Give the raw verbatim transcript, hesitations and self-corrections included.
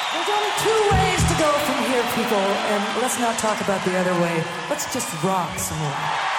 There's only two ways to go from here, people, and let's not talk about the other way. Let's just rock some more.